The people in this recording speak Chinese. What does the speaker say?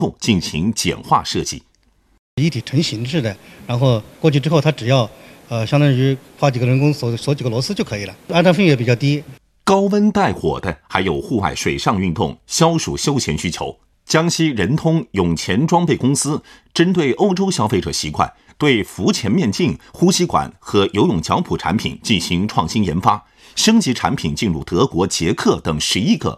进行简化设计。 一体成型式的，然后过去之后，它只要相当于花几个人工锁几个螺丝就可以了，安装费也比较低。 高温带火的还有户外水上运动、消暑休闲需求。江西仁通永潜装备公司针对欧洲消费者习惯，对浮潜面镜、呼吸管和游泳脚蹼产品进行创新研发，升级产品进入德国、捷克等11个